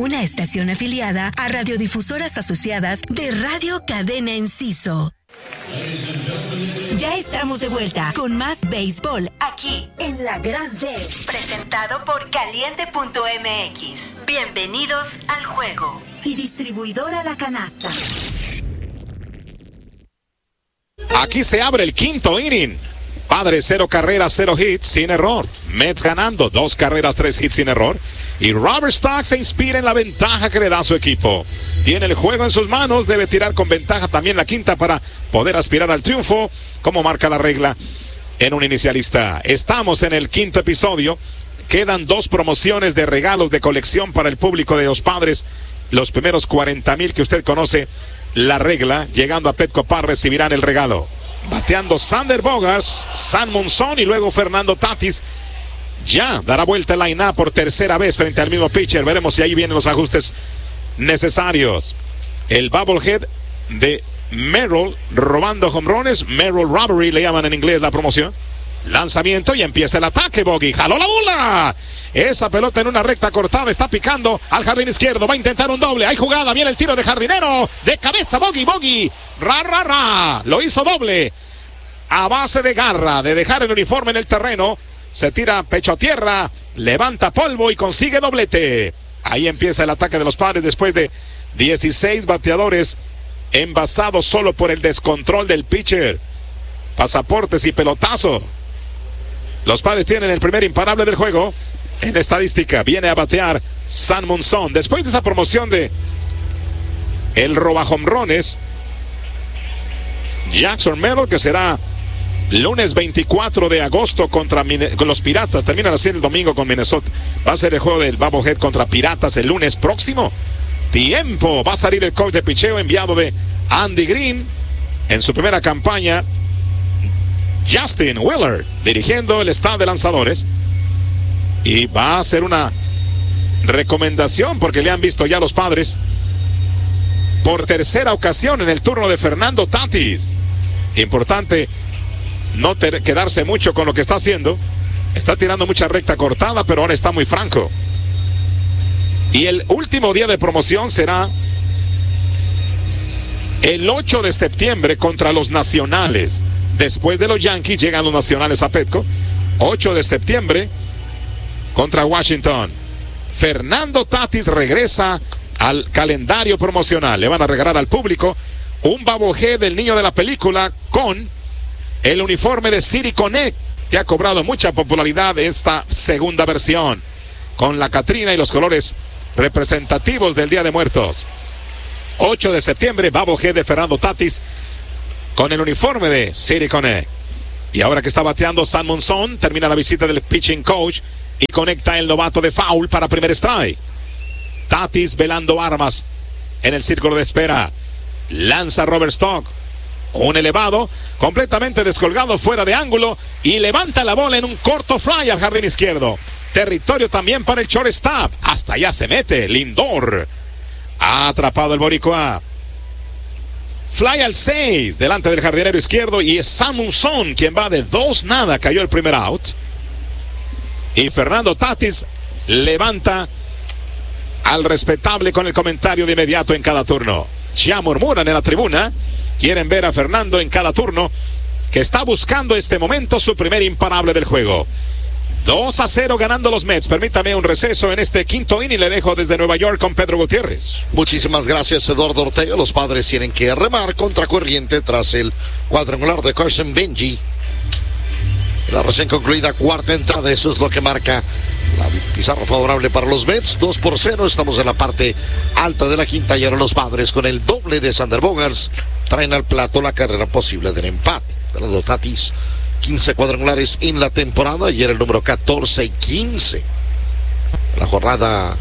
una estación afiliada a Radiodifusoras Asociadas de Radio Cadena Enciso. Ya estamos de vuelta con más béisbol aquí en La Gran D, presentado por Caliente.mx. Bienvenidos al juego. Y distribuidora La Canasta. Aquí se abre el quinto inning. Padres 0 carreras, 0 hits, sin error. Mets ganando 2 carreras, 3 hits sin error. Y Robert Stock se inspira en la ventaja que le da a su equipo. Tiene el juego en sus manos, debe tirar con ventaja también la quinta para poder aspirar al triunfo, como marca la regla en un inicialista. Estamos en el quinto episodio. Quedan 2 promociones de regalos de colección para el público de los Padres. Los primeros 40,000 que usted conoce la regla, llegando a Petco Park, recibirán el regalo. Bateando Xander Bogaerts, Sam Monzón y luego Fernando Tatis. Ya dará vuelta el line-up por tercera vez frente al mismo pitcher. Veremos si ahí vienen los ajustes necesarios. El bobblehead de Merrill robando jonrones. Merrill Robbery le llaman en inglés la promoción. Lanzamiento y empieza el ataque. Bogey jaló la bola. Esa pelota en una recta cortada está picando al jardín izquierdo. Va a intentar un doble. Hay jugada. Viene el tiro de jardinero. De cabeza. Bogey. Ra. Lo hizo doble. A base de garra. De dejar el uniforme en el terreno. Se tira pecho a tierra. Levanta polvo y consigue doblete. Ahí empieza el ataque de los Padres después de 16 bateadores envasados solo por el descontrol del pitcher. Pasaportes y pelotazo. Los Padres tienen el primer imparable del juego. En estadística viene a batear Sam Monzón. Después de esa promoción de el robajomrones, Jackson Merrill, que será lunes 24 de agosto con los Piratas. Termina la serie el domingo con Minnesota. Va a ser el juego del bobblehead contra Piratas el lunes próximo. Tiempo. Va a salir el coach de picheo enviado de Andy Green. En su primera campaña, Justin Willard dirigiendo el staff de lanzadores. Y va a ser una recomendación porque le han visto ya los Padres por tercera ocasión en el turno de Fernando Tatis. Importante no quedarse mucho con lo que está haciendo. Está tirando mucha recta cortada, pero ahora está muy franco. Y el último día de promoción será el 8 de septiembre contra los Nacionales. Después de los Yankees llegan los Nacionales a Petco. 8 de septiembre contra Washington. Fernando Tatis regresa al calendario promocional. Le van a regalar al público un bobblehead del niño de la película con el uniforme de City Connect, que ha cobrado mucha popularidad esta segunda versión, con la Catrina y los colores representativos del Día de Muertos. 8 de septiembre, bobblehead de Fernando Tatis con el uniforme de City Connect. Y ahora que está bateando Sam Monzón, termina la visita del pitching coach y conecta el novato de foul para primer strike. Tatis velando armas en el círculo de espera. Lanza Robert Stock. Un elevado, completamente descolgado fuera de ángulo y levanta la bola en un corto fly al jardín izquierdo. Territorio también para el shortstop. Hasta allá se mete Lindor. Ha atrapado el boricua. Fly al 6 delante del jardinero izquierdo y es Sam Monzón quien va de 2-0. Cayó el primer out. Y Fernando Tatis levanta al respetable con el comentario de inmediato en cada turno. Ya murmuran en la tribuna. Quieren ver a Fernando en cada turno, que está buscando este momento su primer imparable del juego. 2-0 ganando los Mets. Permítame un receso en este quinto inning. Le dejo desde Nueva York con Pedro Gutiérrez. Muchísimas gracias, Eduardo Ortega. Los Padres tienen que remar contra corriente tras el cuadrangular de Carson Benji. La recién concluida cuarta entrada, eso es lo que marca la pizarra favorable para los Mets. 2-0, estamos en la parte alta de la quinta y ahora los Padres con el doble de Xander Bogaerts traen al plato la carrera posible del empate. Fernando Tatis, 15 cuadrangulares en la temporada, ayer el número 14 y 15. La jornada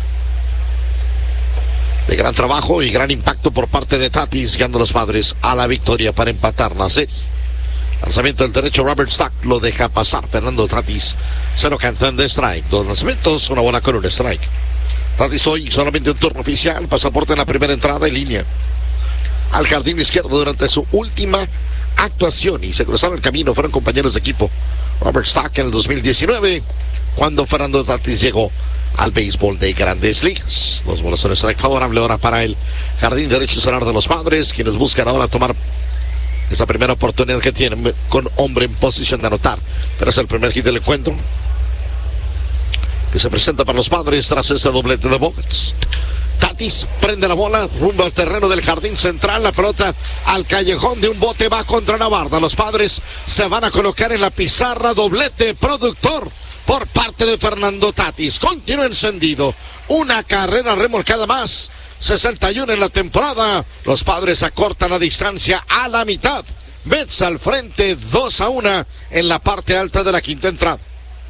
de gran trabajo y gran impacto por parte de Tatis, guiando a los Padres a la victoria para empatar la serie. Lanzamiento del derecho, Robert Stock lo deja pasar. Fernando Tatis se lo cantan de strike. 2 lanzamientos, una bola con un strike. Tatis hoy solamente un turno oficial. Pasaporte en la primera entrada en línea al jardín izquierdo durante su última actuación y se cruzaron el camino. Fueron compañeros de equipo Robert Stock en el 2019 cuando Fernando Tatis llegó al béisbol de Grandes Ligas. Los bolas son strike favorable ahora para el jardín derecho solar de los Padres, quienes buscan ahora tomar esa primera oportunidad que tienen con hombre en posición de anotar. Pero es el primer hit del encuentro que se presenta para los Padres tras ese doblete de Bogaerts. Tatis prende la bola rumbo al terreno del jardín central. La pelota al callejón de un bote va contra la barda. Los Padres se van a colocar en la pizarra. Doblete productor por parte de Fernando Tatis. Continúa encendido. Una carrera remolcada más. 61 en la temporada. Los Padres acortan la distancia a la mitad. Mets al frente 2-1 en la parte alta de la quinta entrada.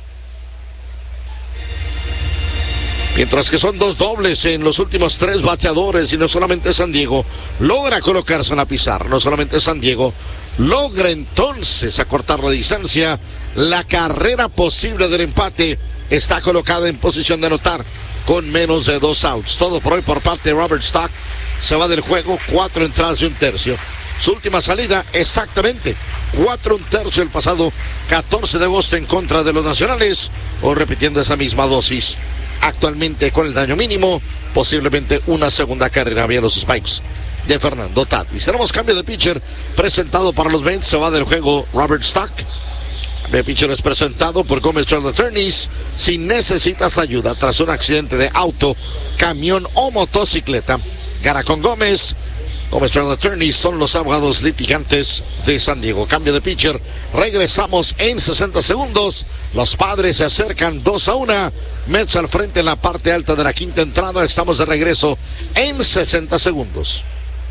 Mientras que son dos dobles en los últimos tres bateadores y no solamente San Diego logra colocarse en la pizarra, no solamente San Diego logra entonces acortar la distancia. La carrera posible del empate está colocada en posición de anotar con menos de 2 outs. Todo por hoy por parte de Robert Stock. Se va del juego 4 entradas y 1/3. Su última salida exactamente 4 1/3 el pasado 14 de agosto en contra de los Nacionales, o repitiendo esa misma dosis actualmente con el daño mínimo, posiblemente una segunda carrera vía los Spikes de Fernando Tatis. Tenemos cambio de pitcher presentado para los Mets. Se va del juego Robert Stock. El pitcher es presentado por Gómez Charlotte Attorneys. Si necesitas ayuda tras un accidente de auto, camión o motocicleta, gara con Gómez. Gómez Charlotte Attorneys son los abogados litigantes de San Diego. Cambio de pitcher. Regresamos en 60 segundos. Los Padres se acercan 2-1. Mets al frente en la parte alta de la quinta entrada. Estamos de regreso en 60 segundos.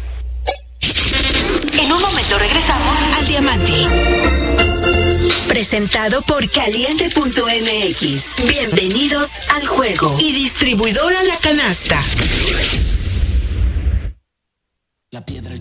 En un momento regresamos al Diamante. Presentado por Caliente.mx. Bienvenidos al juego. Y distribuidora La Canasta. La piedra